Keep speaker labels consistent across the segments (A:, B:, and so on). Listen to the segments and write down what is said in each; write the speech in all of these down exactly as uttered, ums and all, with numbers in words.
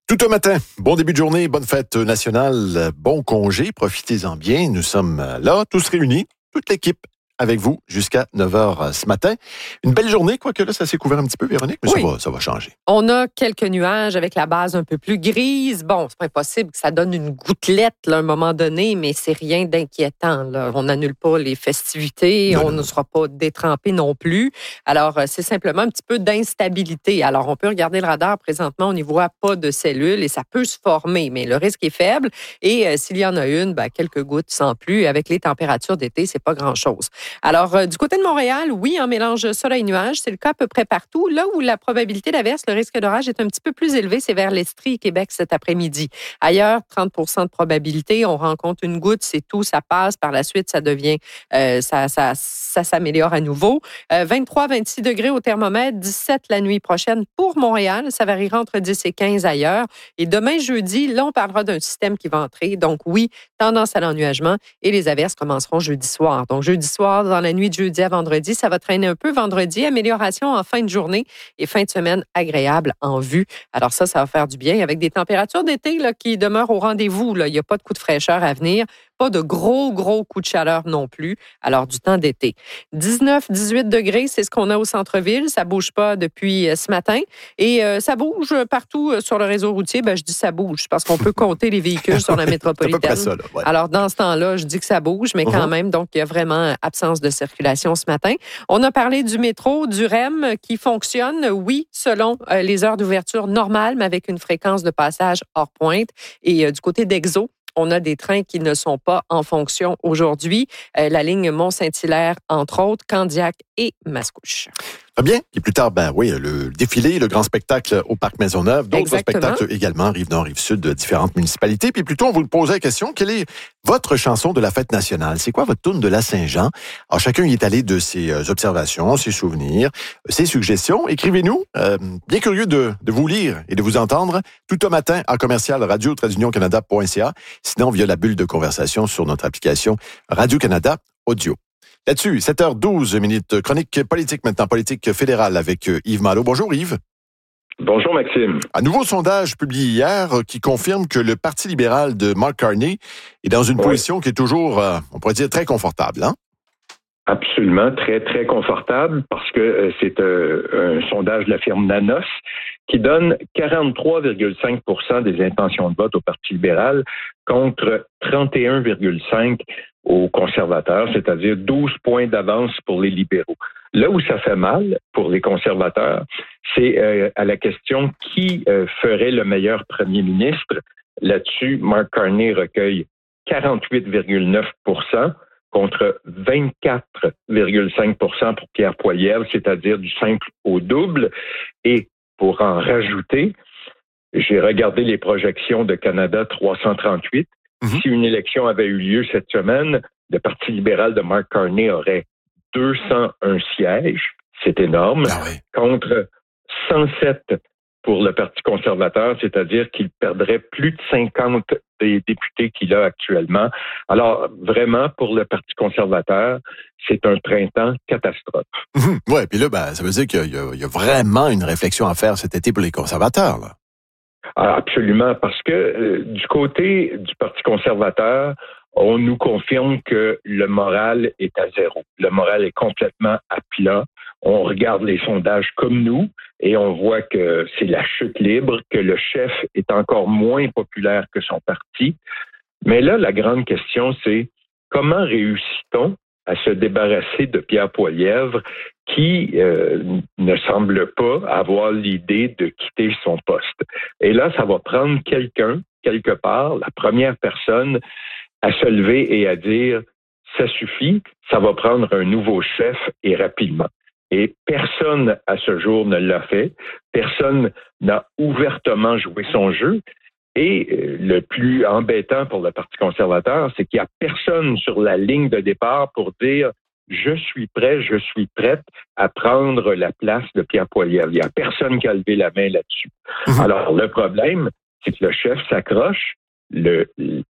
A: Tout un matin, bon début de journée, bonne fête nationale, bon congé, profitez-en bien. Nous sommes là, tous réunis, toute l'équipe avec vous jusqu'à neuf heures ce matin. Une belle journée, quoique là, ça s'est couvert un petit peu, Véronique, mais
B: oui.
A: ça va, ça va changer.
B: On a quelques nuages avec la base un peu plus grise. Bon, c'est pas impossible que ça donne une gouttelette là, à un moment donné, mais c'est rien d'inquiétant. Là. On n'annule pas les festivités, non, on non. ne sera pas détrempé non plus. Alors, c'est simplement un petit peu d'instabilité. Alors, on peut regarder le radar présentement, on n'y voit pas de cellules et ça peut se former, mais le risque est faible. Et euh, s'il y en a une, ben, quelques gouttes sans plus. Avec les températures d'été, c'est pas grand-chose. Alors, euh, du côté de Montréal, oui, en mélange soleil-nuage, c'est le cas à peu près partout. Là où la probabilité d'averse, le risque d'orage est un petit peu plus élevé, c'est vers l'Estrie et Québec cet après-midi. Ailleurs, trente pour cent de probabilité, on rencontre une goutte, c'est tout, ça passe. Par la suite, ça devient, euh, ça, ça, ça s'améliore à nouveau. Euh, vingt-trois à vingt-six degrés au thermomètre, dix-sept la nuit prochaine pour Montréal. Ça variera entre dix et quinze ailleurs. Et demain, jeudi, là, on parlera d'un système qui va entrer. Donc oui, tendance à l'ennuagement et les averses commenceront jeudi soir. Donc jeudi soir, dans la nuit de jeudi à vendredi, ça va traîner un peu. Vendredi, amélioration en fin de journée et fin de semaine agréable en vue. Alors ça, ça va faire du bien avec des températures d'été là, qui demeurent au rendez-vous. Là. Il n'y a pas de coup de fraîcheur à venir. Pas de gros, gros coups de chaleur non plus. Alors, du temps d'été. dix-neuf à dix-huit degrés, c'est ce qu'on a au centre-ville. Ça bouge pas depuis ce matin. Et euh, ça bouge partout sur le réseau routier. Ben, je dis ça bouge parce qu'on peut compter les véhicules sur la métropolitaine.
A: C'est à peu près ça, là, ouais.
B: Alors, dans ce temps-là, je dis que ça bouge, mais quand uh-huh. même, donc, il y a vraiment absence de circulation ce matin. On a parlé du métro, du R E M qui fonctionne, oui, selon euh, les heures d'ouverture normales, mais avec une fréquence de passage hors pointe. Et euh, du côté d'Exo, on a des trains qui ne sont pas en fonction aujourd'hui. Euh, la ligne Mont-Saint-Hilaire, entre autres, Candiac et Mascouche.
A: Très bien. Et plus tard, ben oui, le défilé, le grand spectacle au Parc Maisonneuve, d'autres
B: Exactement.
A: spectacles également, Rive-Nord, Rive-Sud, de différentes municipalités. Puis plutôt, on vous posait la question, quelle est votre chanson de la fête nationale? C'est quoi votre tourne de la Saint-Jean? Alors, chacun y est allé de ses observations, ses souvenirs, ses suggestions. Écrivez-nous. Euh, bien curieux de, de vous lire et de vous entendre. Tout un matin à commercial radio trait d'union canada point c a. Sinon, via la bulle de conversation sur notre application Radio-Canada Audio. Là-dessus, sept heures douze minutes, chronique politique maintenant, politique fédérale avec Yves Malo. Bonjour Yves.
C: Bonjour Maxime.
A: Un nouveau sondage publié hier qui confirme que le Parti libéral de Mark Carney est dans une oui. position qui est toujours, euh, on pourrait dire, très confortable, hein?
C: Absolument, très, très confortable parce que euh, c'est euh, un sondage de la firme Nanos qui donne quarante-trois virgule cinq pour cent des intentions de vote au Parti libéral contre trente et un virgule cinq pour cent aux conservateurs, c'est-à-dire douze points d'avance pour les libéraux. Là où ça fait mal pour les conservateurs, c'est euh, à la question qui euh, ferait le meilleur premier ministre. Là-dessus, Mark Carney recueille quarante-huit virgule neuf pour cent contre vingt-quatre virgule cinq pour cent pour Pierre Poilievre, c'est-à-dire du simple au double. Et pour en rajouter, j'ai regardé les projections de Canada trois cent trente-huit. Mm-hmm. Si une élection avait eu lieu cette semaine, le Parti libéral de Mark Carney aurait deux cent un sièges, c'est énorme,
A: ah oui.
C: contre cent sept pour le Parti conservateur, c'est-à-dire qu'il perdrait plus de cinquante des députés qu'il a actuellement. Alors, vraiment, pour le Parti conservateur, c'est un printemps catastrophe.
A: Mmh. Oui, puis là, ben, ça veut dire qu'il y a, il y a vraiment une réflexion à faire cet été pour les conservateurs, là.
C: Ah, absolument, parce que euh, du côté du Parti conservateur, on nous confirme que le moral est à zéro. Le moral est complètement à plat. On regarde les sondages comme nous et on voit que c'est la chute libre, que le chef est encore moins populaire que son parti. Mais là, la grande question, c'est comment réussit-on à se débarrasser de Pierre Poilievre qui euh, ne semble pas avoir l'idée de quitter son poste. Et là, ça va prendre quelqu'un, quelque part, la première personne à se lever et à dire « ça suffit, ça va prendre un nouveau chef et rapidement ». Et personne à ce jour ne l'a fait. Personne n'a ouvertement joué son jeu. Et le plus embêtant pour le Parti conservateur, c'est qu'il n'y a personne sur la ligne de départ pour dire « je suis prêt, je suis prête à prendre la place de Pierre Poilievre ». Il n'y a personne qui a levé la main là-dessus. Mmh. Alors, le problème, c'est que le chef s'accroche, le,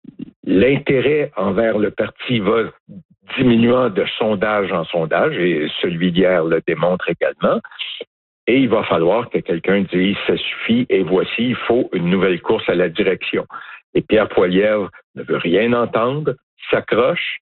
C: l'intérêt envers le parti va diminuant de sondage en sondage, et celui d'hier le démontre également. Et il va falloir que quelqu'un dise « ça suffit et voici, il faut une nouvelle course à la direction ». Et Pierre Poilievre ne veut rien entendre, s'accroche.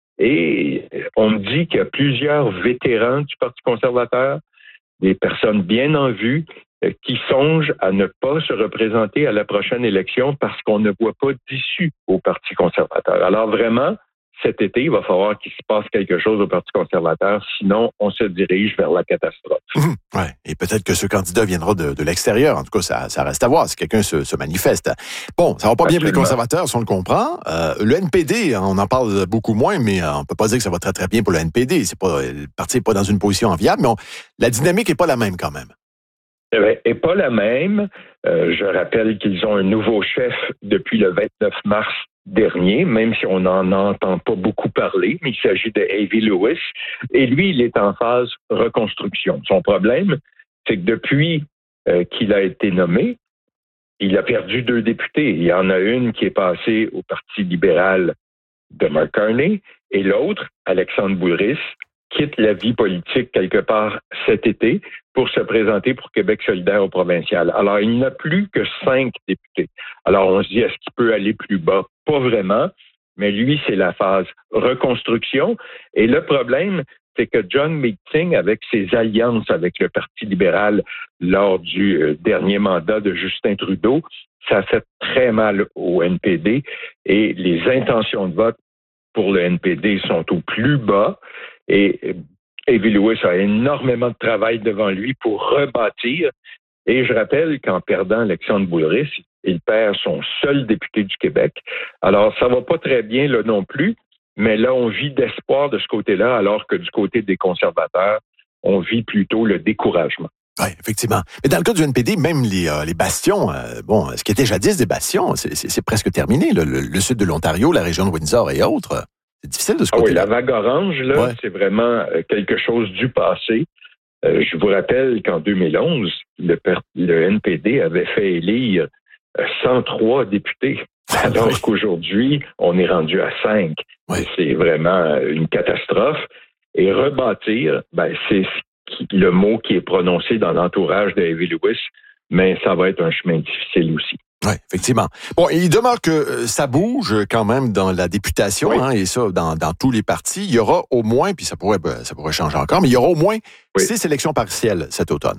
C: Et on me dit qu'il y a plusieurs vétérans du Parti conservateur, des personnes bien en vue, qui songent à ne pas se représenter à la prochaine élection parce qu'on ne voit pas d'issue au Parti conservateur. Alors vraiment, cet été, il va falloir qu'il se passe quelque chose au Parti conservateur, sinon on se dirige vers la catastrophe.
A: Mmh, ouais. Et peut-être que ce candidat viendra de, de l'extérieur. En tout cas, ça, ça reste à voir si quelqu'un se, se manifeste. Bon, ça va pas Absolument. bien pour les conservateurs, si on le comprend. Euh, le N P D, on en parle beaucoup moins, mais euh, on peut pas dire que ça va très très bien pour le N P D. C'est pas, le parti n'est pas dans une position enviable, mais on, la dynamique est pas la même quand même.
C: Eh bien, et pas la même. Euh, je rappelle qu'ils ont un nouveau chef depuis le vingt-neuf mars dernier, même si on n'en entend pas beaucoup parler, mais il s'agit de Avi Lewis. Et lui, il est en phase reconstruction. Son problème, c'est que depuis euh, qu'il a été nommé, il a perdu deux députés. Il y en a une qui est passée au Parti libéral de Mark Carney et l'autre, Alexandre Boulris, quitte la vie politique quelque part cet été pour se présenter pour Québec solidaire au provincial. Alors, il n'a plus que cinq députés. Alors, on se dit, est-ce qu'il peut aller plus bas? Pas vraiment, mais lui, c'est la phase reconstruction. Et le problème, c'est que John Meeting, avec ses alliances avec le Parti libéral lors du euh, dernier mandat de Justin Trudeau, ça fait très mal au N P D et les intentions de vote pour le N P D sont au plus bas. Et Avi Lewis a énormément de travail devant lui pour rebâtir. Et je rappelle qu'en perdant Alexandre Boulris, il perd son seul député du Québec. Alors, ça va pas très bien là non plus, mais là, on vit d'espoir de ce côté-là, alors que du côté des conservateurs, on vit plutôt le découragement.
A: Oui, effectivement. Mais dans le cas du N P D, même les, euh, les bastions, euh, bon, ce qui était jadis des bastions, c'est, c'est, c'est presque terminé. Le, le, le sud de l'Ontario, la région de Windsor et autres. C'est difficile de ce côté-là.
C: Ah oui, la vague orange, là, ouais. c'est vraiment quelque chose du passé. Euh, je vous rappelle qu'en deux mille onze, le, le N P D avait fait élire cent trois députés, alors oui. qu'aujourd'hui, on est rendu à cinq. Oui. C'est vraiment une catastrophe. Et rebâtir, ben, c'est le mot qui est prononcé dans l'entourage de Avi Lewis, mais ça va être un chemin difficile aussi.
A: Oui, effectivement. Bon, il demeure que ça bouge quand même dans la députation, oui. hein, et ça, dans, dans tous les partis. Il y aura au moins, puis ça pourrait, ça pourrait changer encore, mais il y aura au moins oui. six élections partielles cet automne.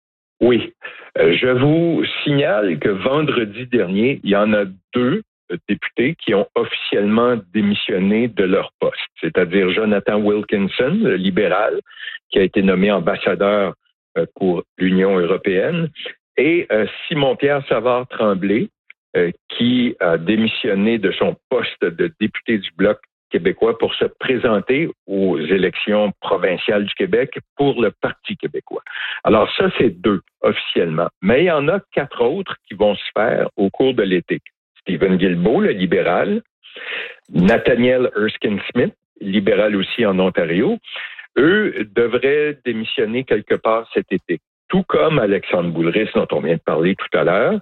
C: Oui. Euh, je vous signale que vendredi dernier, il y en a deux députés qui ont officiellement démissionné de leur poste, c'est-à-dire Jonathan Wilkinson, le libéral, qui a été nommé ambassadeur pour l'Union européenne, et euh, Simon-Pierre Savard-Tremblay, euh, qui a démissionné de son poste de député du Bloc québécois pour se présenter aux élections provinciales du Québec pour le Parti québécois. Alors ça, c'est deux, officiellement. Mais il y en a quatre autres qui vont se faire au cours de l'été. Stephen Guilbeault, le libéral, Nathaniel Erskine-Smith, libéral aussi en Ontario, eux devraient démissionner quelque part cet été. Tout comme Alexandre Boulris, dont on vient de parler tout à l'heure,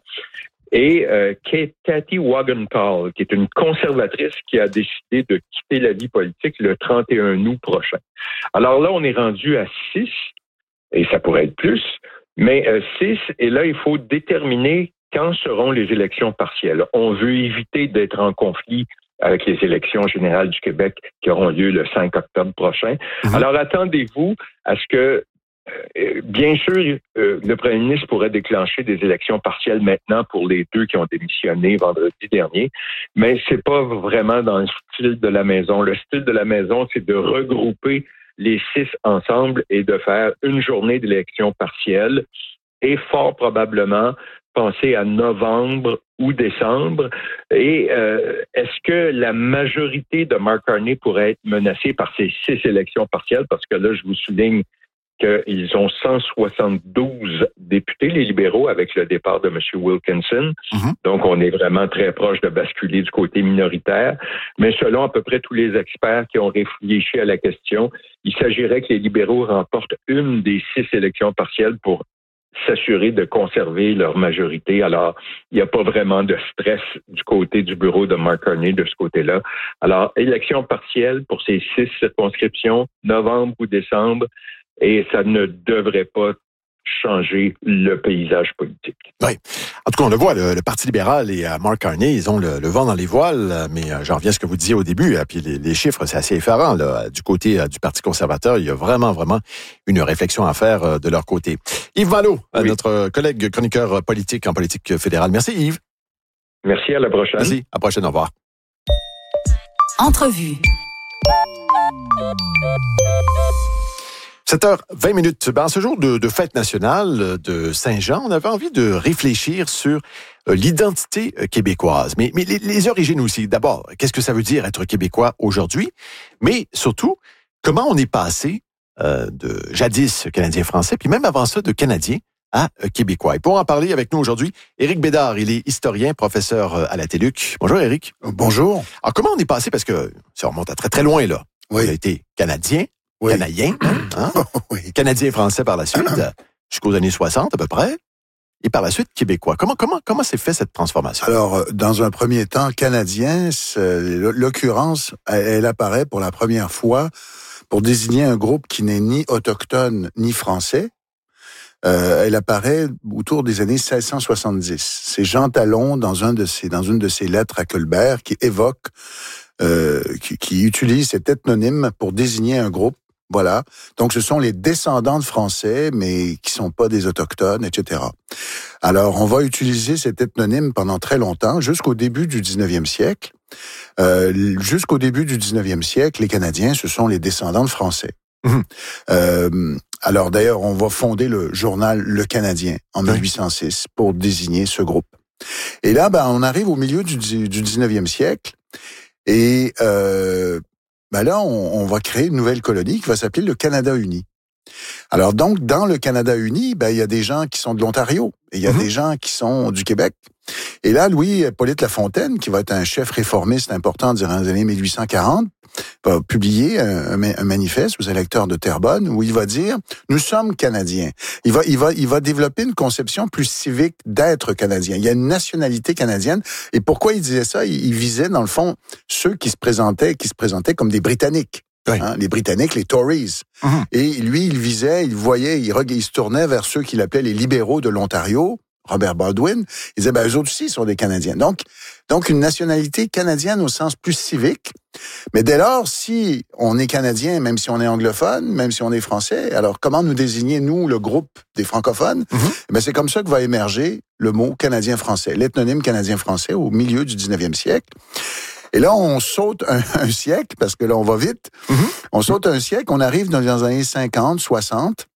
C: et euh, Cathy Wagenthal, qui est une conservatrice qui a décidé de quitter la vie politique le trente et un août prochain. Alors là, on est rendu à six, et ça pourrait être plus, mais euh, six, et là, il faut déterminer quand seront les élections partielles. On veut éviter d'être en conflit avec les élections générales du Québec qui auront lieu le cinq octobre prochain. Mmh. Alors, attendez-vous à ce que Euh, bien sûr, euh, le premier ministre pourrait déclencher des élections partielles maintenant pour les deux qui ont démissionné vendredi dernier, mais c'est pas vraiment dans le style de la maison. Le style de la maison, c'est de regrouper les six ensemble et de faire une journée d'élections partielles et fort probablement penser à novembre ou décembre. Et euh, est-ce que la majorité de Mark Carney pourrait être menacée par ces six élections partielles? Parce que là, je vous souligne qu'ils ont cent soixante-douze députés, les libéraux, avec le départ de M. Wilkinson. Mm-hmm. Donc, on est vraiment très proche de basculer du côté minoritaire. Mais selon à peu près tous les experts qui ont réfléchi à la question, il s'agirait que les libéraux remportent une des six élections partielles pour s'assurer de conserver leur majorité. Alors, il n'y a pas vraiment de stress du côté du bureau de Mark Carney de ce côté-là. Alors, élection partielle pour ces six circonscriptions, novembre ou décembre, et ça ne devrait pas changer le paysage politique.
A: Oui. En tout cas, on le voit, le, le Parti libéral et euh, Mark Carney, ils ont le, le vent dans les voiles, mais euh, j'en reviens à ce que vous disiez au début, puis les, les chiffres, c'est assez effarant. Là. Du côté euh, du Parti conservateur, il y a vraiment, vraiment une réflexion à faire euh, de leur côté. Yves Malo, oui. notre collègue chroniqueur politique en politique fédérale. Merci Yves.
C: Merci, à la prochaine.
A: Merci, à la prochaine, au revoir.
D: Entrevue.
A: sept heures vingt minutes. Ben, en ce jour de, de fête nationale de Saint-Jean, on avait envie de réfléchir sur euh, l'identité euh, québécoise. Mais, mais les, les origines aussi. D'abord, qu'est-ce que ça veut dire être québécois aujourd'hui? Mais surtout, comment on est passé euh, de jadis Canadien-Français, puis même avant ça, de Canadien à euh, Québécois. Et pour en parler avec nous aujourd'hui, Éric Bédard, il est historien, professeur euh, à la TÉLUQ. Bonjour Éric.
E: Bonjour.
A: Alors, comment on est passé, parce que ça remonte à très très loin, là.
E: Oui.
A: On a été Canadien,
E: Oui.
A: Canadien, hein?
E: Oui.
A: Canadien-Français par la suite, jusqu'aux années soixante à peu près, et par la suite Québécois. Comment comment comment s'est fait cette transformation?
E: Alors, dans un premier temps, Canadien, l'occurrence, elle, elle apparaît pour la première fois pour désigner un groupe qui n'est ni autochtone ni français. Euh, elle apparaît autour des années seize cent soixante-dix. C'est Jean Talon, dans, un de ses, dans une de ses lettres à Colbert, qui évoque, euh, qui, qui utilise cet ethnonyme pour désigner un groupe. Voilà. Donc, ce sont les descendants de Français, mais qui sont pas des Autochtones, et cetera. Alors, on va utiliser cet ethnonyme pendant très longtemps, jusqu'au début du dix-neuvième siècle. Euh, jusqu'au début du dix-neuvième siècle, les Canadiens, ce sont les descendants de Français. Mmh. Euh, alors, d'ailleurs, on va fonder le journal Le Canadien en mille huit cent six pour désigner ce groupe. Et là, ben, on arrive au milieu du, du dix-neuvième siècle et... Euh, Ben là, on, on va créer une nouvelle colonie qui va s'appeler le Canada uni. Alors donc, dans le Canada uni, ben il y a des gens qui sont de l'Ontario et il y a mmh. des gens qui sont du Québec. Et là, Louis-Hippolyte Lafontaine, qui va être un chef réformiste important durant les années mille huit cent quarante, va publier un, un manifeste aux électeurs de Terrebonne où il va dire « Nous sommes Canadiens ». Il va, il va, il va développer une conception plus civique d'être Canadien. Il y a une nationalité canadienne. Et pourquoi il disait ça? Il, il visait, dans le fond, ceux qui se présentaient, qui se présentaient comme des Britanniques. Oui. Hein, les Britanniques, les Tories. Mm-hmm. Et lui, il visait, il voyait, il, il se tournait vers ceux qu'il appelait les libéraux de l'Ontario, Robert Baldwin. Il disait, ben, eux autres aussi sont des Canadiens. Donc, donc, une nationalité canadienne au sens plus civique. Mais dès lors, si on est Canadien, même si on est anglophone, même si on est français, alors comment nous désigner, nous, le groupe des francophones? Mm-hmm. Ben, c'est comme ça que va émerger le mot Canadien-français, l'ethnonyme Canadien-français au milieu du dix-neuvième siècle. Et là, on saute un, un siècle, parce que là, on va vite. Mm-hmm. On saute un siècle, on arrive dans les années cinquante, soixante.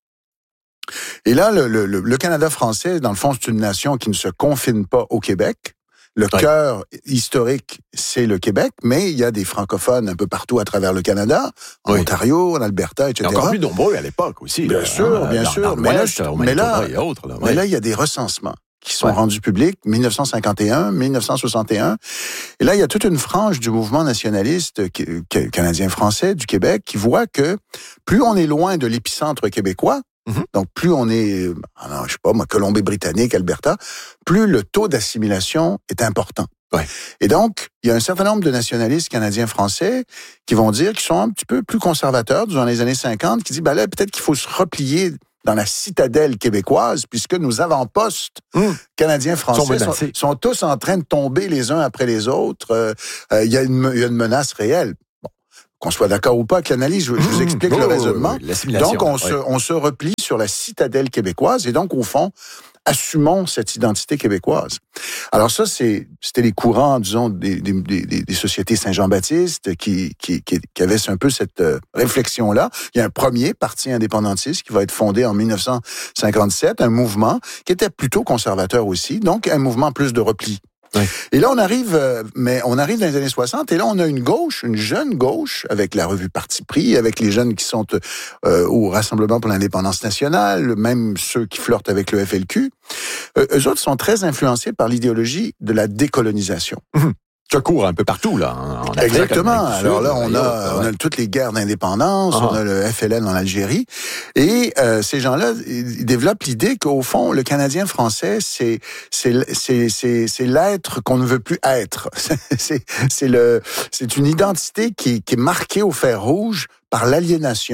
E: Et là, le, le, le Canada français, dans le fond, c'est une nation qui ne se confine pas au Québec. Le oui. cœur historique, c'est le Québec, mais il y a des francophones un peu partout à travers le Canada, en oui. Ontario, en Alberta, et cetera.
A: Il y a encore plus nombreux à l'époque aussi.
E: Bien
A: là,
E: sûr,
A: hein,
E: bien
A: dans,
E: sûr.
A: Dans
E: mais, là, mais, là,
A: et autres, là, ouais.
E: mais là, il y a des recensements qui sont
A: ouais.
E: rendus publics, dix-neuf cent cinquante et un, dix-neuf cent soixante et un. Et là, il y a toute une frange du mouvement nationaliste canadien-français du Québec qui voit que plus on est loin de l'épicentre québécois, mm-hmm. donc plus on est, alors, je sais pas, moi, Colombie-Britannique, Alberta, plus le taux d'assimilation est important. Ouais. Et donc, il y a un certain nombre de nationalistes canadiens-français qui vont dire qu'ils sont un petit peu plus conservateurs dans les années cinquante, qui disent, ben là, peut-être qu'il faut se replier dans la citadelle québécoise, puisque nos avant-postes mmh. canadiens-français sont, sont, sont tous en train de tomber les uns après les autres. Euh, euh, il y a une, il y a une menace réelle. Bon, qu'on soit d'accord ou pas avec l'analyse, je, je vous explique mmh. le oh, raisonnement.
A: Oui, oui,
E: donc, on,
A: oui.
E: se, on se replie sur la citadelle québécoise, et donc, au fond, assumons cette identité québécoise. Alors ça, c'est, c'était les courants, disons, des, des, des, des sociétés Saint-Jean-Baptiste qui, qui, qui, qui avaient un peu cette euh, réflexion-là. Il y a un premier parti indépendantiste qui va être fondé en dix-neuf cent cinquante-sept, un mouvement qui était plutôt conservateur aussi, donc un mouvement plus de repli. Oui. Et là, on arrive, euh, mais on arrive dans les années soixante, et là, on a une gauche, une jeune gauche, avec la revue Parti pris, avec les jeunes qui sont euh, au Rassemblement pour l'indépendance nationale, même ceux qui flirtent avec le F L Q. Euh, eux autres sont très influencés par l'idéologie de la décolonisation. Mmh.
A: Ça court un peu partout, là. En Afrique,
E: exactement. Alors là, on a, on a toutes les guerres d'indépendance, uh-huh. on a le F L N en Algérie. Et euh, ces gens-là, ils développent l'idée qu'au fond, le Canadien français, c'est c'est c'est c'est, c'est l'être qu'on ne veut plus être. c'est c'est le c'est une identité qui, qui est marquée au fer rouge par l'aliénation,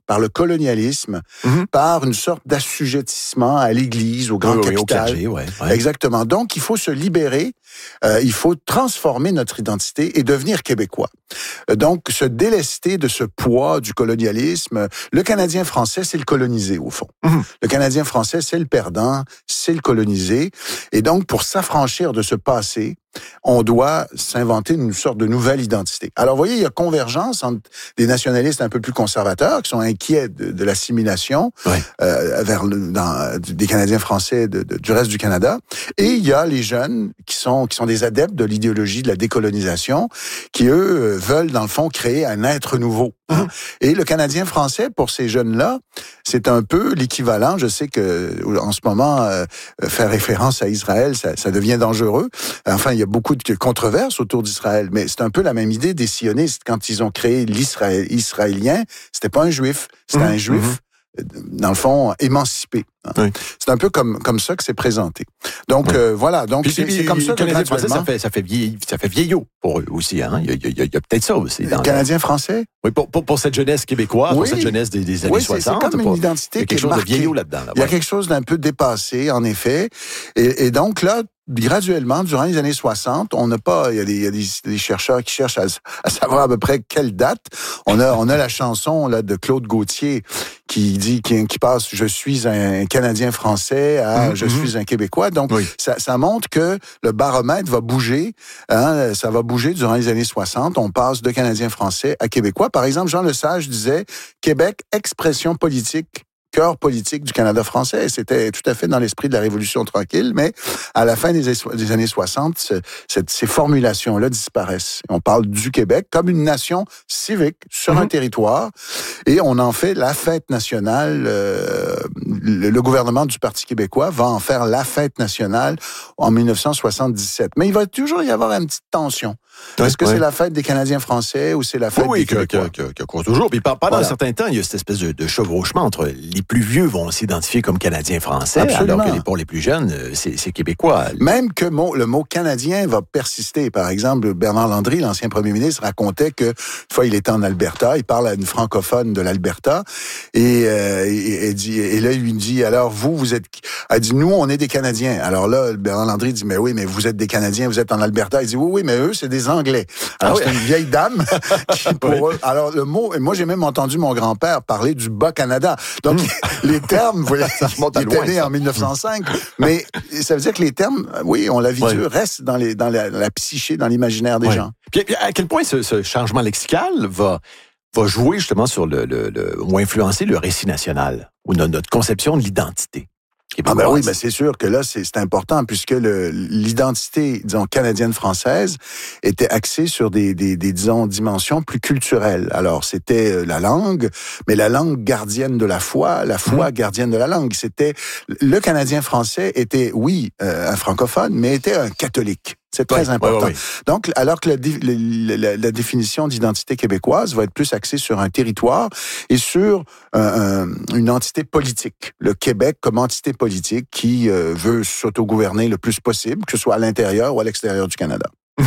E: par le colonialisme, mm-hmm. par une sorte d'assujettissement à l'Église, au grand
A: oui,
E: capital.
A: Oui, au clergé, ouais, ouais.
E: Exactement. Donc, il faut se libérer, euh, il faut transformer notre identité et devenir québécois. Euh, donc, se délester de ce poids du colonialisme. Le Canadien français, c'est le colonisé, au fond. Mm-hmm. Le Canadien français, c'est le perdant, c'est le colonisé. Et donc, pour s'affranchir de ce passé, on doit s'inventer une sorte de nouvelle identité. Alors, vous voyez, il y a convergence entre des nationalistes un peu plus conservateurs qui sont inquiets de, de l'assimilation ouais. euh, vers le, dans, des Canadiens français de, de, du reste du Canada, et il y a les jeunes qui sont qui sont des adeptes de l'idéologie de la décolonisation, qui eux veulent dans le fond créer un être nouveau. Hein? Mm-hmm. Et le Canadien français, pour ces jeunes-là, c'est un peu l'équivalent. Je sais que en ce moment, euh, faire référence à Israël, ça, ça devient dangereux. Enfin, il y a beaucoup de controverses autour d'Israël, mais c'est un peu la même idée des sionistes quand ils ont créé l'Israël israélien. C'était pas un juif, c'était mmh, un juif, mmh. dans le fond, émancipé. Oui. C'est un peu comme comme ça que c'est présenté. Donc oui. euh, voilà, donc
A: puis,
E: c'est,
A: puis,
E: c'est comme ça que
A: Canadien français, ça fait ça fait vieillot, ça fait vieillot pour eux aussi. Hein, il y a, il y a, il y a peut-être ça aussi.
E: Dans Canadien français.
A: Oui, pour, pour pour cette jeunesse québécoise, oui. pour cette jeunesse des, des années
E: oui,
A: soixante.
E: C'est comme une
A: pour,
E: identité
A: il y a quelque
E: qui
A: chose
E: est marquée.
A: de vieillot là-dedans. Là,
E: il y a quelque chose d'un peu dépassé, en effet, et, et donc là. Graduellement, durant les années soixante, on n'a pas, il y a des, il y a des, des chercheurs qui cherchent à, à savoir à peu près quelle date. On a, on a la chanson là de Claude Gauthier qui dit, qui, qui passe, je suis un Canadien français à mmh, je mmh. suis un Québécois. Donc, oui. ça, ça montre que le baromètre va bouger. Hein, ça va bouger durant les années soixante. On passe de Canadien français à Québécois. Par exemple, Jean Lesage disait Québec, expression politique. Cœur politique du Canada français. C'était tout à fait dans l'esprit de la Révolution tranquille, mais à la fin des, des années soixante, ce, cette, ces formulations-là disparaissent. On parle du Québec comme une nation civique sur mm-hmm. un territoire, et on en fait la fête nationale. Euh, le, le gouvernement du Parti québécois va en faire la fête nationale en dix-neuf cent soixante-dix-sept. Mais il va toujours y avoir une petite tension.
A: Ouais,
E: Est-ce que
A: ouais.
E: c'est la fête des Canadiens français ou c'est la fête
A: oui,
E: des
A: que,
E: Québécois?
A: Oui, qui court toujours. Puis pendant voilà. un certain temps, il y a cette espèce de, de chevauchement entre les plus vieux vont s'identifier comme Canadiens français,
E: Absolument.
A: alors que pour les plus jeunes, c'est, c'est Québécois.
E: Même que mot, le mot Canadien va persister. Par exemple, Bernard Landry, l'ancien premier ministre, racontait que une fois il était en Alberta, il parle à une francophone de l'Alberta, et, euh, et, et, dit, et là, il lui dit, alors vous, vous êtes... Elle dit, nous, on est des Canadiens. Alors là, Bernard Landry dit, mais oui, mais vous êtes des Canadiens, vous êtes en Alberta. Il dit, oui, oui, mais eux, c'est des Anglais. Alors, ah, c'est oui. une vieille dame qui, pour oui. eux... Alors, le mot... Moi, j'ai même entendu mon grand-père parler du Bas-Canada. Donc, mmh. les termes... Vous ça remonte à loin, ça. En dix-neuf cent cinq, mais ça veut dire que les termes, oui, on l'a vu, ouais. restent dans, les, dans la, la psyché, dans l'imaginaire des ouais. gens.
A: Puis, puis à quel point ce, ce changement lexical va, va jouer justement sur le, le, le... ou influencer le récit national, ou notre, notre conception de l'identité?
E: Ah ben oui, ben c'est sûr que là, c'est, c'est important, puisque le, l'identité, disons, canadienne-française était axée sur des, des, des, disons, dimensions plus culturelles. Alors, c'était la langue, mais la langue gardienne de la foi, la foi mmh. gardienne de la langue. C'était, le Canadien-français était, oui, euh, un francophone, mais était un catholique. C'est très ouais, important. Ouais, ouais. Donc, alors que la, la, la, la définition d'identité québécoise va être plus axée sur un territoire et sur euh, un, une entité politique. Le Québec comme entité politique qui euh, veut s'autogouverner le plus possible, que ce soit à l'intérieur ou à l'extérieur du Canada.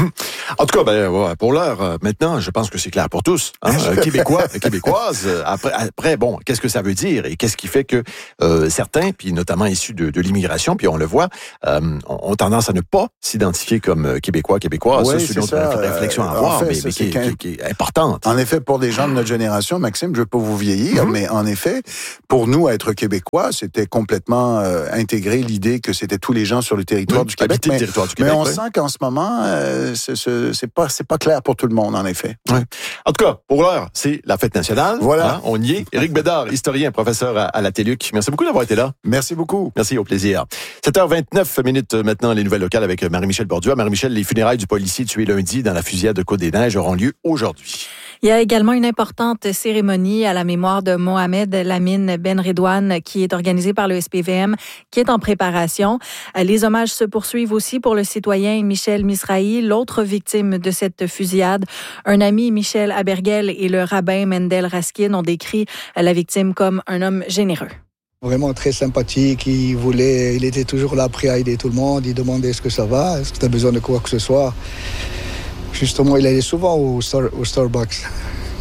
A: En tout cas, ben, pour l'heure, maintenant, je pense que c'est clair pour tous. Hein? Québécois, Québécoises. Après, après, bon, qu'est-ce que ça veut dire et qu'est-ce qui fait que euh, certains, puis notamment issus de, de l'immigration, puis on le voit, euh, ont tendance à ne pas s'identifier comme Québécois, Québécoises.
E: Oui,
A: ça, c'est, c'est une autre ça. réflexion à avoir, en fait, mais, mais qui, qui, qui est importante.
E: En effet, pour des gens de notre génération, Maxime, je ne veux pas vous vieillir, mm-hmm. mais en effet, pour nous, être Québécois, c'était complètement euh, intégré l'idée que c'était tous les gens sur le territoire oui, du Québec. Mais,
A: le territoire du Québec,
E: mais on
A: oui.
E: sent qu'en ce moment, euh, c'est, c'est, c'est pas c'est pas clair pour tout le monde, en effet.
A: Oui. En tout cas, pour l'heure, c'est la fête nationale.
E: Voilà.
A: Hein, on y est. Éric Bédard, historien, professeur à, à la Téluc. Merci beaucoup d'avoir été là.
E: Merci beaucoup.
A: Merci, au plaisir. sept heures vingt-neuf minutes maintenant, les nouvelles locales avec Marie-Michel Borduas. Marie-Michel, les funérailles du policier tué lundi dans la fusillade de Côte-des-Neiges auront lieu aujourd'hui.
D: Il y a également une importante cérémonie à la mémoire de Mohamed Lamine Ben Redouane qui est organisée par le S P V M, qui est en préparation. Les hommages se poursuivent aussi pour le citoyen Michel Misrahi, l'autre victime de cette fusillade. Un ami, Michel Abergel, et le rabbin Mendel Raskin ont décrit la victime comme un homme généreux.
F: Vraiment très sympathique, il voulait, il était toujours là prêt à aider tout le monde, il demandait est-ce que ça va, est-ce que tu as besoin de quoi que ce soit. Justement, il allait souvent au, Star, au Starbucks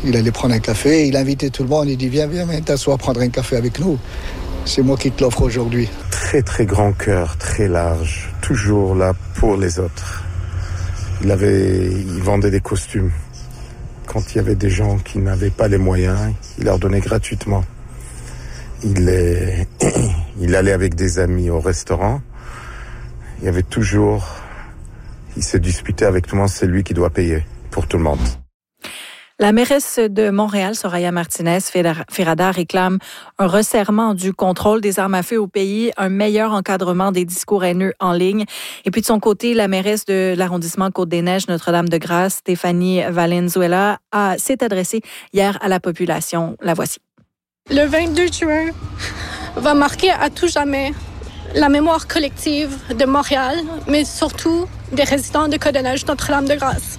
F: Il allait prendre un café, il invitait tout le monde, il dit viens, viens, viens t'asseoir, prendre un café avec nous. C'est moi qui te l'offre aujourd'hui.
G: Très, très grand cœur, très large, toujours là pour les autres. Il avait, il vendait des costumes. Quand il y avait des gens qui n'avaient pas les moyens, il leur donnait gratuitement. Il, est, il allait avec des amis au restaurant. Il y avait toujours... Il s'est disputé avec tout le monde, c'est lui qui doit payer pour tout le monde.
D: La mairesse de Montréal, Soraya Martinez Ferrada, réclame un resserrement du contrôle des armes à feu au pays, un meilleur encadrement des discours haineux en ligne. Et puis de son côté, la mairesse de l'arrondissement Côte-des-Neiges, Notre-Dame-de-Grâce, Stéphanie Valenzuela, a, s'est adressée hier à la population. La voici.
H: Le vingt-deux juin va marquer à tout jamais la mémoire collective de Montréal, mais surtout des résidents de Côte-des-Neiges, Notre-Dame-de-Grâce.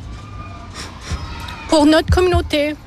H: Pour notre communauté,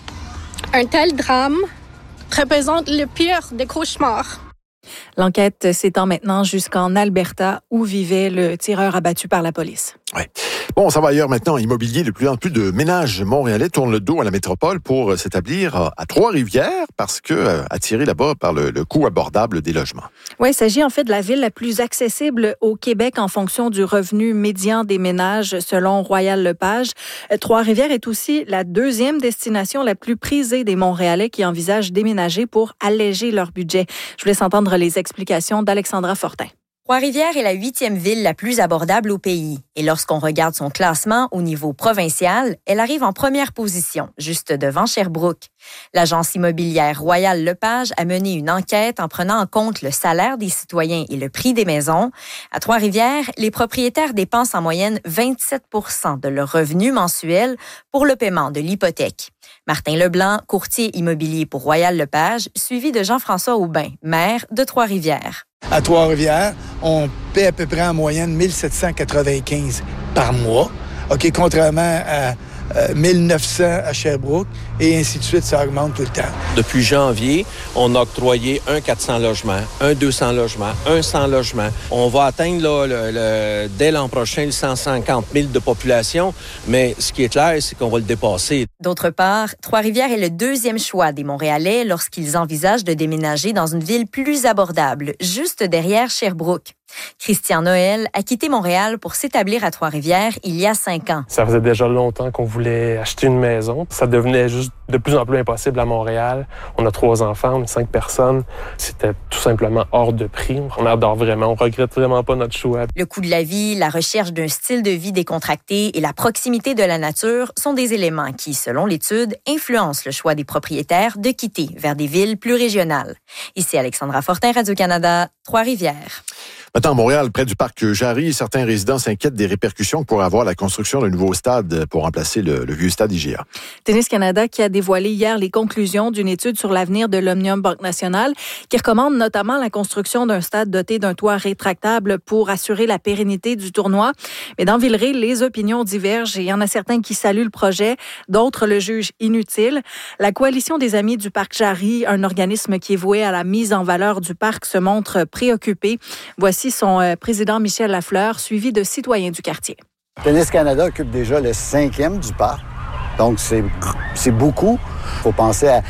H: un tel drame représente le pire des cauchemars.
D: L'enquête s'étend maintenant jusqu'en Alberta, où vivait le tireur abattu par la police.
A: Ouais. Bon, ça va ailleurs maintenant. Immobilier, de plus en plus de ménages montréalais tournent le dos à la métropole pour s'établir à Trois-Rivières parce que euh, attirés là-bas par le, le coût abordable des logements.
D: Oui, il s'agit en fait de la ville la plus accessible au Québec en fonction du revenu médian des ménages selon Royal Lepage. Trois-Rivières est aussi la deuxième destination la plus prisée des Montréalais qui envisagent déménager pour alléger leur budget. Je vous laisse entendre les explications d'Alexandra Fortin.
I: Trois-Rivières est la huitième ville la plus abordable au pays. Et lorsqu'on regarde son classement au niveau provincial, elle arrive en première position, juste devant Sherbrooke. L'agence immobilière Royal Lepage a mené une enquête en prenant en compte le salaire des citoyens et le prix des maisons. À Trois-Rivières, les propriétaires dépensent en moyenne vingt-sept pour cent de leur revenu mensuel pour le paiement de l'hypothèque. Martin Leblanc, courtier immobilier pour Royal Lepage, suivi de Jean-François Aubin, maire de Trois-Rivières.
J: À Trois-Rivières, on paie à peu près en moyenne mille sept cent quatre-vingt-quinze par mois, OK, contrairement à euh, mille neuf cents à Sherbrooke, et ainsi de suite, ça augmente tout le temps.
K: Depuis janvier, on a octroyé un quatre cents logements, un deux cents logements, un cent logements. On va atteindre là, le, le, dès l'an prochain le cent cinquante mille de population, mais ce qui est clair, c'est qu'on va le dépasser.
I: D'autre part, Trois-Rivières est le deuxième choix des Montréalais lorsqu'ils envisagent de déménager dans une ville plus abordable, juste derrière Sherbrooke. Christian Noël a quitté Montréal pour s'établir à Trois-Rivières il y a cinq ans.
L: Ça faisait déjà longtemps qu'on voulait acheter une maison. Ça devenait juste de plus en plus impossible à Montréal. On a trois enfants, on est cinq personnes. C'était tout simplement hors de prix. On adore vraiment, on regrette vraiment pas notre choix.
I: Le coût de la vie, la recherche d'un style de vie décontracté et la proximité de la nature sont des éléments qui, selon l'étude, influencent le choix des propriétaires de quitter vers des villes plus régionales. Ici Alexandra Fortin, Radio-Canada, Trois-Rivières.
A: Maintenant, à Montréal, près du parc Jarry, certains résidents s'inquiètent des répercussions que pourrait avoir la construction d'un nouveau stade pour remplacer le, le vieux stade I G A.
D: Tennis Canada qui a dévoilé hier les conclusions d'une étude sur l'avenir de l'Omnium Banque Nationale qui recommande notamment la construction d'un stade doté d'un toit rétractable pour assurer la pérennité du tournoi. Mais dans Villeray, les opinions divergent et il y en a certains qui saluent le projet, d'autres le jugent inutile. La Coalition des Amis du parc Jarry, un organisme qui est voué à la mise en valeur du parc, se montre préoccupé. Voici son président Michel Lafleur, suivi de citoyens du quartier.
M: Tennis Canada occupe déjà le cinquième du parc, donc c'est, c'est beaucoup. Il faut penser à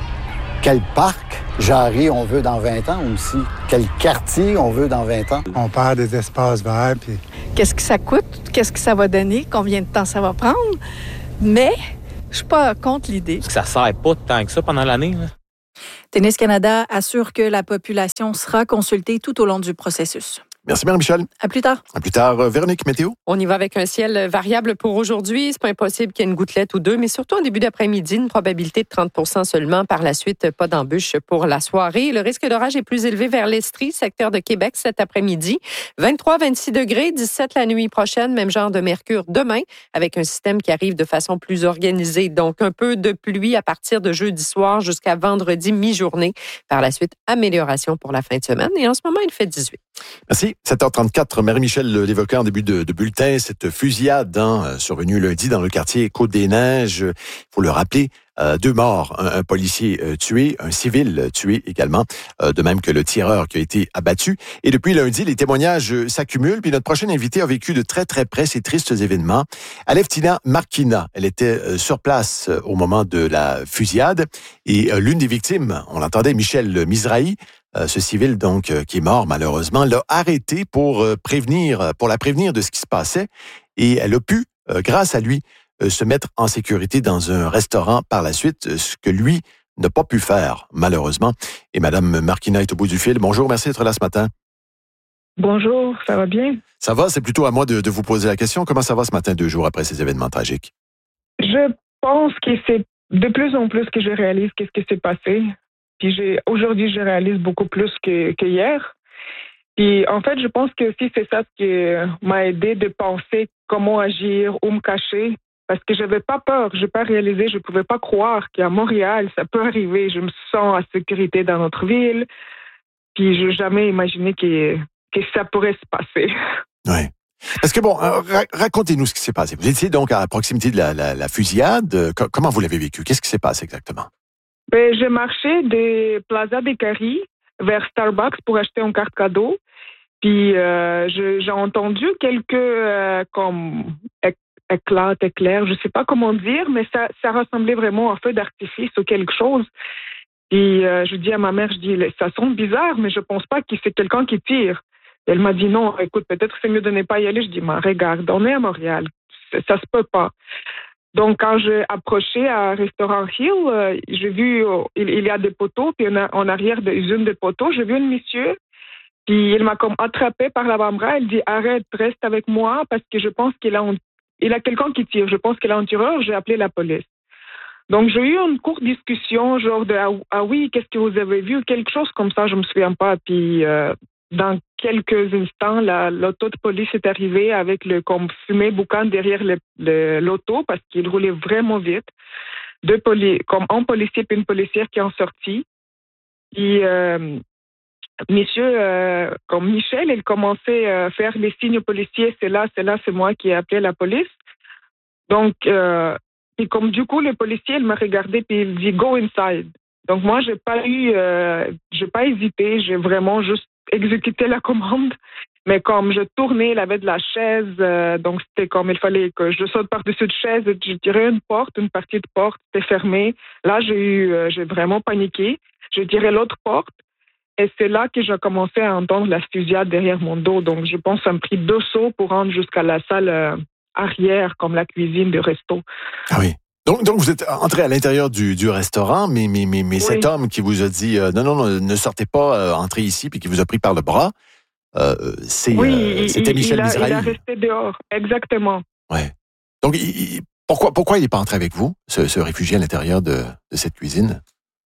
M: quel parc Jarry on veut dans vingt ans aussi, quel quartier on veut dans vingt ans.
J: On perd des espaces verts. Puis...
H: Qu'est-ce que ça coûte? Qu'est-ce que ça va donner? Combien de temps ça va prendre? Mais je suis pas contre l'idée.
N: Parce que ça sert pas tant que ça pendant l'année, là.
D: Tennis Canada assure que la population sera consultée tout au long du processus.
A: Merci Marie-Michel.
D: À plus tard.
A: À plus tard. Véronique, météo?
B: On y va avec un ciel variable pour aujourd'hui. C'est pas impossible qu'il y ait une gouttelette ou deux, mais surtout en début d'après-midi, une probabilité de trente pour cent seulement. Par la suite, pas d'embûches pour la soirée. Le risque d'orage est plus élevé vers l'Estrie, secteur de Québec, cet après-midi. vingt-trois à vingt-six degrés, dix-sept la nuit prochaine, même genre de mercure demain, avec un système qui arrive de façon plus organisée. Donc, un peu de pluie à partir de jeudi soir jusqu'à vendredi mi-journée. Par la suite, amélioration pour la fin de semaine. Et en ce moment, il fait dix-huit.
A: Merci. sept heures trente-quatre, Marie-Michel l'évoquait en début de, de bulletin, cette fusillade hein, survenue lundi dans le quartier Côte-des-Neiges. Il faut le rappeler, Euh, deux morts, un, un policier euh, tué, un civil euh, tué également, euh, de même que le tireur qui a été abattu. Et depuis lundi, les témoignages euh, s'accumulent. Puis notre prochaine invitée a vécu de très très près ces tristes événements. Aleftina Markina, elle était euh, sur place euh, au moment de la fusillade. Et euh, l'une des victimes, on l'entendait, Michel Mizrahi, euh, ce civil donc euh, qui est mort malheureusement, l'a arrêté pour euh, prévenir, pour la prévenir de ce qui se passait. Et elle a pu, euh, grâce à lui, se mettre en sécurité dans un restaurant par la suite, ce que lui n'a pas pu faire, malheureusement. Et Mme Markina est au bout du fil. Bonjour, merci d'être là ce matin.
O: Bonjour, ça va bien?
A: Ça va, c'est plutôt à moi de, de vous poser la question. Comment ça va ce matin, deux jours après ces événements tragiques?
O: Je pense que c'est de plus en plus que je réalise qu'est-ce qui s'est passé. Puis j'ai, aujourd'hui, je réalise beaucoup plus que, que hier. Puis en fait, je pense que aussi c'est ça qui m'a aidé de penser comment agir, où me cacher. Parce que je n'avais pas peur, je n'ai pas réalisé, je ne pouvais pas croire qu'à Montréal, ça peut arriver. Je me sens en sécurité dans notre ville. Puis je n'ai jamais imaginé que, que ça pourrait se passer.
A: Oui. Parce que bon, ra- racontez-nous ce qui s'est passé. Vous étiez donc à proximité de la, la, la fusillade. Co- comment vous l'avez vécu? Qu'est-ce qui s'est passé exactement?
O: Ben, j'ai marché de Plaza des Caries vers Starbucks pour acheter une carte cadeau. Puis euh, je, j'ai entendu quelques euh, comme éclats, éclairs, je ne sais pas comment dire, mais ça, ça ressemblait vraiment à un feu d'artifice ou quelque chose. Et euh, je dis à ma mère, je dis, ça sonne bizarre, mais je pense pas que c'est quelqu'un qui tire. Et elle m'a dit, non, écoute, peut-être c'est mieux de ne pas y aller. Je dis, mais regarde, on est à Montréal, ça, ça se peut pas. Donc, quand j'ai approché à Restaurant Hill, euh, j'ai vu, euh, il, il y a des poteaux, puis en, en arrière de l'usine des poteaux, j'ai vu un monsieur. Puis il m'a comme attrapé par l'avant-bras. Il dit, arrête, reste avec moi parce que je pense qu'il a, un, il a quelqu'un qui tire. Je pense qu'il a un tireur. J'ai appelé la police. Donc j'ai eu une courte discussion, genre de, ah, ah oui, qu'est-ce que vous avez vu? Quelque chose comme ça, je me souviens pas. Puis euh, dans quelques instants, la, l'auto de police est arrivée avec le comme fumée boucan derrière le, le, l'auto parce qu'il roulait vraiment vite. Deux poli- comme un policier et une policière qui ont sorti. Puis... Euh, Monsieur, euh, comme Michel, il commençait à faire les signes aux policiers, c'est là, c'est là, c'est moi qui ai appelé la police. Donc, euh, et comme du coup, le policier, il m'a regardé puis il dit « Go inside ». Donc moi, j'ai pas eu, euh, j'ai pas hésité, j'ai vraiment juste exécuté la commande. Mais comme je tournais, il avait de la chaise, euh, donc c'était comme il fallait que je saute par-dessus de chaise et je tirais une porte, une partie de porte était fermée. Là, j'ai eu, euh, j'ai vraiment paniqué. J'ai tiré l'autre porte. Et c'est là que j'ai commencé à entendre la fusillade derrière mon dos. Donc, je pense que ça me prit deux sauts pour rendre jusqu'à la salle euh, arrière, comme la cuisine du resto.
A: Ah oui. Donc, donc vous êtes entré à l'intérieur du, du restaurant, mais, mais, mais, mais oui. Cet homme qui vous a dit euh, non, non, non, ne sortez pas, euh, entrez ici, puis qui vous a pris par le bras, euh, c'est,
O: oui,
A: euh, c'était
O: il,
A: Michel
O: il a,
A: Mizrahi.
O: Il a resté dehors, exactement.
A: Ouais. Donc, il, il, pourquoi, pourquoi il n'est pas entré avec vous, ce, ce réfugié à l'intérieur de, de cette cuisine?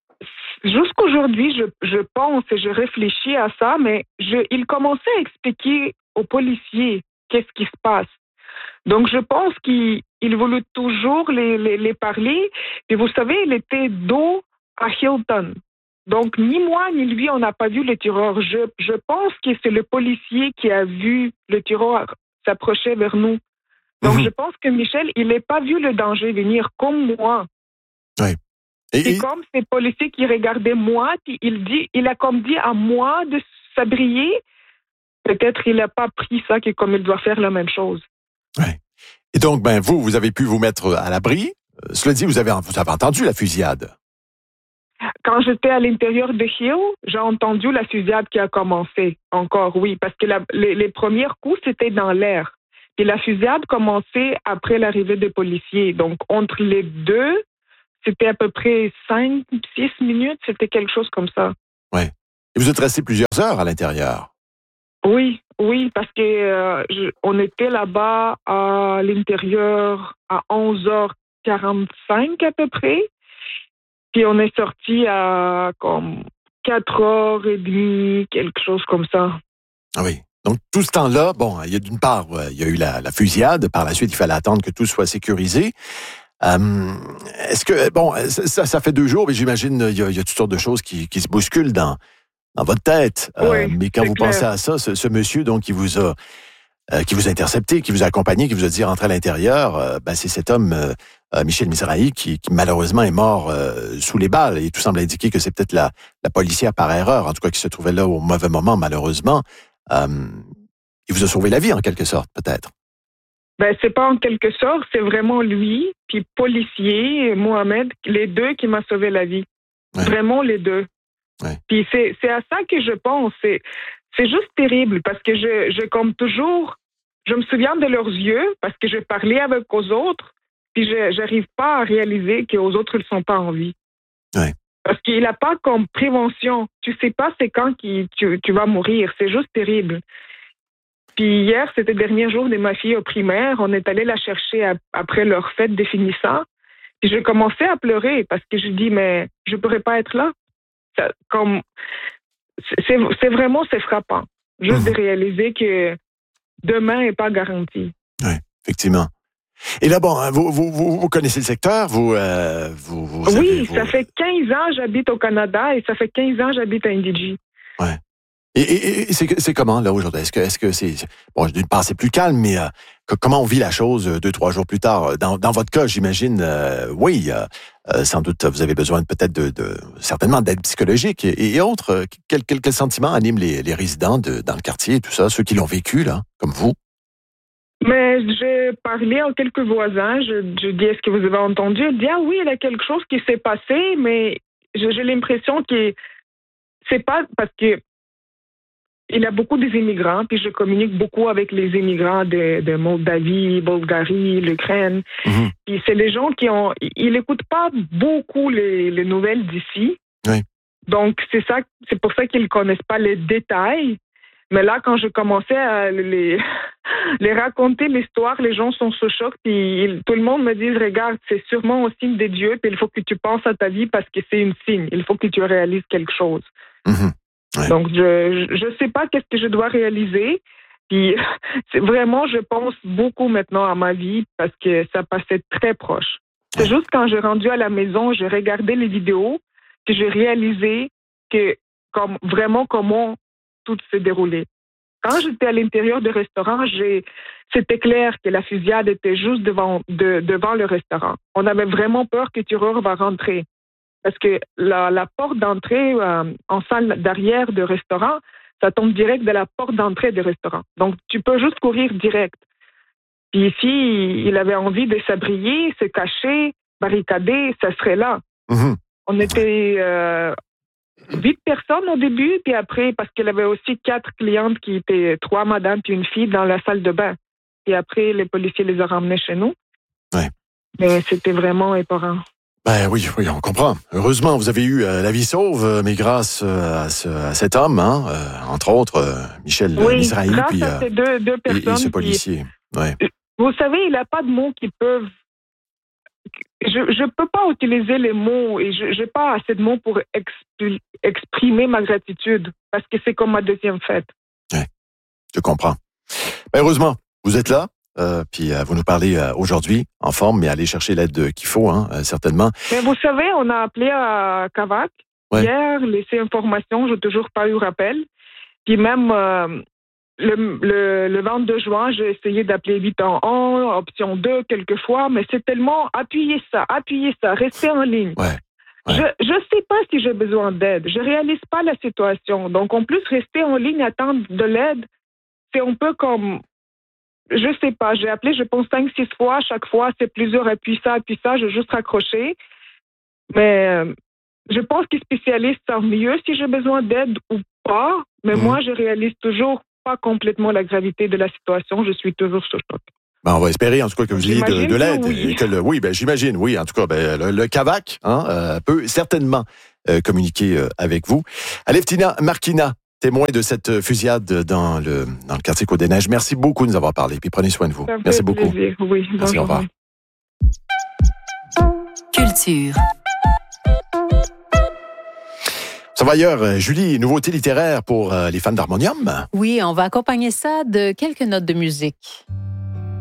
O: Jusqu'aujourd'hui, je, je pense et je réfléchis à ça, mais je, il commençait à expliquer aux policiers qu'est-ce qui se passe. Donc, je pense qu'il il voulait toujours les, les, les parler. Et vous savez, il était dos à Hilton. Donc, ni moi ni lui, on n'a pas vu le tireur. Je, je pense que c'est le policier qui a vu le tireur s'approcher vers nous. Donc, mmh. je pense que Michel, il n'a pas vu le danger venir comme moi.
A: Oui.
O: Et, c'est et... comme ces policiers qui regardaient moi, puis il, dit, il a comme dit à moi de s'abrier. Peut-être il n'a pas pris ça, que comme il doit faire la même chose.
A: Oui. Et donc, ben vous, vous avez pu vous mettre à l'abri. Euh, cela dit, vous avez, vous avez entendu la fusillade.
O: Quand j'étais à l'intérieur de Hill, j'ai entendu la fusillade qui a commencé. Encore, oui, parce que la, les, les premiers coups, c'était dans l'air. Et la fusillade commençait après l'arrivée des policiers. Donc, entre les deux, c'était à peu près cinq, six minutes. C'était quelque chose comme ça.
A: Oui. Et vous êtes resté plusieurs heures à l'intérieur.
O: Oui, oui, parce que euh, je, on était là-bas à l'intérieur à onze heures quarante-cinq à peu près. Puis on est sorti à comme quatre heures trente, quelque chose comme ça.
A: Ah oui. Donc, tout ce temps-là, bon, il y a d'une part, il y a eu la, la fusillade. Par la suite, il fallait attendre que tout soit sécurisé. Euh, est-ce que, bon, ça, ça fait deux jours, mais j'imagine il y a, il y a toutes sortes de choses qui, qui se bousculent dans, dans votre tête.
O: Oui,
A: euh, mais quand vous
O: clair.
A: pensez à ça, ce, ce monsieur, donc, qui vous a, euh, qui vous a intercepté, qui vous a accompagné, qui vous a dit rentrer à l'intérieur, euh, ben, c'est cet homme, euh, euh, Michel Mizrahi, qui, qui malheureusement est mort euh, sous les balles. Et tout semble indiquer que c'est peut-être la, la policière par erreur, en tout cas qui se trouvait là au mauvais moment, malheureusement. Euh, il vous a sauvé la vie, en quelque sorte, peut-être.
O: Ben, c'est pas en quelque sorte, c'est vraiment lui, puis policier, Mohamed, les deux qui m'ont sauvé la vie. Ouais. Vraiment les deux. Ouais. Puis c'est, c'est à ça que je pense. C'est, c'est juste terrible parce que je, je, comme toujours, je me souviens de leurs yeux parce que je parlais avec aux autres, puis je j'arrive pas à réaliser qu'aux autres, ils sont pas en vie.
A: Ouais.
O: Parce qu'il n'a pas comme prévention. Tu sais pas c'est quand qui, tu, tu vas mourir. C'est juste terrible. Puis hier, c'était le dernier jour de ma fille au primaire. On est allé la chercher à, après leur fête des finissants. Puis j'ai commencé à pleurer parce que je dis, mais je pourrais pas être là. Ça, comme, c'est, c'est vraiment, c'est frappant. Juste mmh. de réaliser que demain n'est pas garanti.
A: Oui, effectivement. Et là, bon, vous, vous, vous, vous connaissez le secteur, vous... Euh, vous, vous
O: oui,
A: avez, vous...
O: ça fait quinze ans que j'habite au Canada et ça fait quinze ans que j'habite à Indigi.
A: Oui. Et, et, et c'est, c'est comment, là, aujourd'hui? Est-ce que, est-ce que c'est... Bon, d'une part, c'est plus calme, mais euh, que, comment on vit la chose deux, trois jours plus tard? Dans, dans votre cas, j'imagine, euh, oui, euh, euh, sans doute, vous avez besoin peut-être de... de certainement d'aide psychologique et, et autres. Quel, quel, quel sentiment anime les, les résidents de, dans le quartier et tout ça, ceux qui l'ont vécu, là, comme vous?
O: Mais j'ai parlé à quelques voisins, je, je dis, est-ce que vous avez entendu? Je dis, ah oui, il y a quelque chose qui s'est passé, mais j'ai, j'ai l'impression que c'est pas parce que il y a beaucoup d'immigrants, puis je communique beaucoup avec les immigrants de, de Moldavie, Bulgarie, l'Ukraine. Mm-hmm. Puis c'est les gens qui ont... Ils n'écoutent pas beaucoup les, les nouvelles d'ici.
A: Oui.
O: Donc, c'est ça, c'est pour ça qu'ils ne connaissent pas les détails. Mais là, quand je commençais à les, les raconter l'histoire, les gens sont sous choc. Puis ils, tout le monde me dit, regarde, c'est sûrement un signe de Dieu, puis il faut que tu penses à ta vie parce que c'est un signe. Il faut que tu réalises quelque chose.
A: Mm-hmm. Ouais.
O: Donc, je je sais pas qu'est-ce que je dois réaliser. Puis, c'est vraiment, je pense beaucoup maintenant à ma vie parce que ça passait très proche. C'est juste quand j'ai rendu à la maison, j'ai regardé les vidéos, que j'ai réalisé que, comme, vraiment comment tout s'est déroulé. Quand j'étais à l'intérieur du restaurant, j'ai, c'était clair que la fusillade était juste devant, de, devant le restaurant. On avait vraiment peur que Tueur va rentrer. Parce que la, la porte d'entrée euh, en salle d'arrière de restaurant, ça tombe direct de la porte d'entrée du restaurant. Donc, tu peux juste courir direct. Puis ici, il avait envie de s'abrier, se cacher, barricader, ça serait là.
A: Mmh.
O: On était euh, huit personnes au début, puis après, parce qu'il y avait aussi quatre clientes qui étaient trois madames puis une fille dans la salle de bain. Et après, les policiers les ont ramenés chez nous.
A: Ouais.
O: Mais c'était vraiment épeurant.
A: Ben oui, oui, on comprend. Heureusement, vous avez eu euh, la vie sauve, mais grâce euh, à, ce, à cet homme, hein, euh, entre autres, euh, Michel
O: oui,
A: Mizrahi,
O: grâce
A: puis
O: à ces deux, deux personnes,
A: et, et ce policier.
O: Puis,
A: ouais.
O: Vous savez, il n'y a pas de mots qui peuvent... Je ne peux pas utiliser les mots et je n'ai pas assez de mots pour exp- exprimer ma gratitude parce que c'est comme ma deuxième fête.
A: Ouais, je comprends. Ben, heureusement, vous êtes là. Euh, puis euh, vous nous parlez euh, aujourd'hui en forme, mais allez chercher l'aide qu'il faut, hein, euh, certainement.
O: Mais vous savez, on a appelé à Cavac ouais. hier, laissé information, je n'ai toujours pas eu rappel. Puis même euh, le, le, le vingt-deux juin, j'ai essayé d'appeler huit un un, option deux quelquefois, mais c'est tellement appuyez ça, appuyez ça, restez en ligne.
A: Ouais. Ouais.
O: Je ne sais pas si j'ai besoin d'aide. Je réalise pas la situation. Donc en plus, rester en ligne, attendre de l'aide, c'est un peu comme... Je sais pas, j'ai appelé, je pense, cinq, six fois. Chaque fois, c'est plusieurs appuis ça, appuis ça. J'ai juste raccroché. Mais euh, je pense qu'ils spécialistes savent mieux si j'ai besoin d'aide ou pas. Mais mmh. moi, je réalise toujours pas complètement la gravité de la situation. Je suis toujours sous choc.
A: Ben, on va espérer, en tout cas, que vous ayez de, de l'aide.
O: Oui.
A: Et que le, oui, ben, j'imagine, oui. En tout cas, ben, le, le Cavac hein, euh, peut certainement euh, communiquer euh, avec vous. Aleftina Markina, témoin de cette fusillade dans le, dans le quartier Côte-des-Neiges. Merci beaucoup de nous avoir parlé. Puis prenez soin de vous.
O: Ça
A: Merci beaucoup.
O: Plaisir. Oui,
A: merci, au revoir.
P: Culture.
A: Ça va ailleurs. Julie, nouveauté littéraire pour les fans d'Harmonium?
P: Oui, on va accompagner ça de quelques notes de musique.